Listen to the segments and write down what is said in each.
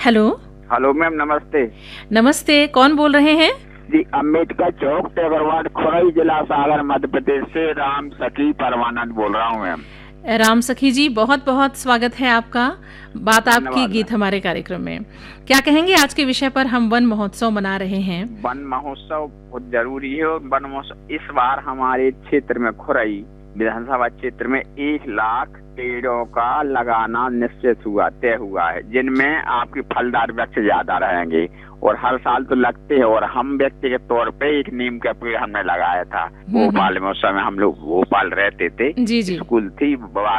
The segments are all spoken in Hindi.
हेलो। हेलो मैम, नमस्ते। नमस्ते, कौन बोल रहे हैं? जी, अम्बेडकर चौक, टेगरवाड, खुरई, जिला सागर, मध्य प्रदेश से राम सखी परमानंद बोल रहा हूँ मैम। राम सखी जी, बहुत बहुत स्वागत है आपका। बात आपकी धन्यवाद गीत मैम। हमारे कार्यक्रम में। क्या कहेंगे आज के विषय पर? हम वन महोत्सव मना रहे हैं। वन महोत्सव बहुत जरूरी है और वन महोत्सव इस बार हमारे क्षेत्र में खुरई विधानसभा क्षेत्र में 1 लाख पेड़ों का लगाना निश्चित हुआ, तय हुआ है, जिनमें आपके फलदार वृक्ष ज्यादा रहेंगे और हर साल तो लगते हैं। और हम व्यक्तिगत तौर पे एक नीम का पेड़ हमने लगाया था भोपाल में। उस समय हम लोग भोपाल रहते थे, जी जी स्कूल थी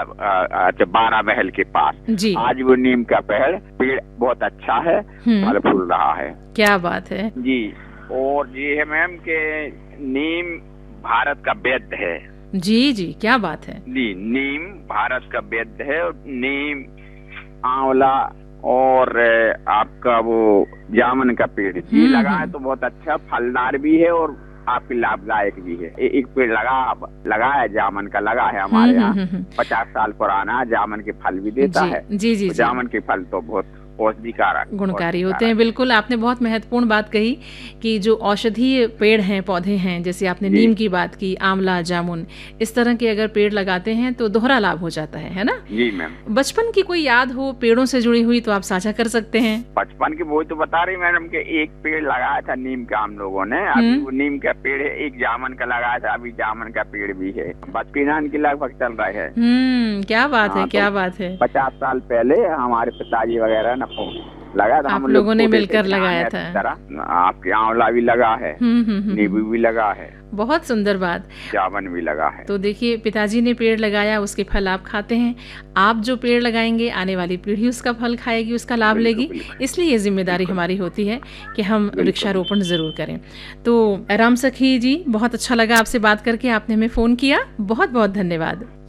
12 महल के पास जी। आज वो नीम का पेड़ बहुत अच्छा है, फल फूल रहा है। क्या बात है जी। और ये है मैम के नीम भारत का वैद्य है। जी जी, क्या बात है जी, नीम भारत का वैद्य है। और नीम, आंवला और आपका वो जामुन का पेड़ जी लगाए तो बहुत अच्छा, फलदार भी है और आपकी लाभदायक भी है। एक पेड़ लगा है, जामुन का लगा है हमारे यहाँ, 50 साल पुराना, जामुन के फल भी देता है। जी जी। जामुन के फल तो बहुत औषधिकारक गुणकारी होते हैं। बिल्कुल, आपने बहुत महत्वपूर्ण बात कही कि जो औषधीय पेड़ हैं, पौधे हैं, जैसे आपने नीम की बात की, आंवला, जामुन, इस तरह के अगर पेड़ लगाते हैं तो दोहरा लाभ हो जाता है ना? जी मैम। बचपन की कोई याद हो पेड़ों से जुड़ी हुई तो आप साझा कर सकते हैं। बचपन की वही तो बता रही मैडम के एक पेड़ लगाया था नीम का हम लोगों ने। अभी वो नीम का पेड़ है, एक जामुन का लगाया था, अभी जामुन का पेड़ भी है। बचपन की लगभग चल रहा है। क्या बात है, क्या बात है। 50 साल पहले हमारे पिताजी वगैरह लगा था, हम लोगों ने मिलकर लगाया था। आपके आंवला भी लगा है, नींबू भी लगा है। बहुत सुंदर बात। जामुन भी लगा है। तो देखिए, पिताजी ने पेड़ लगाया, उसके फल आप खाते हैं। आप जो पेड़ लगाएंगे आने वाली पीढ़ी उसका फल खाएगी, उसका लाभ लेगी। इसलिए ये जिम्मेदारी हमारी होती है कि हम वृक्षारोपण जरूर करें। तो राम सखी जी, बहुत अच्छा लगा आपसे बात करके। आपने हमें फोन किया, बहुत बहुत धन्यवाद।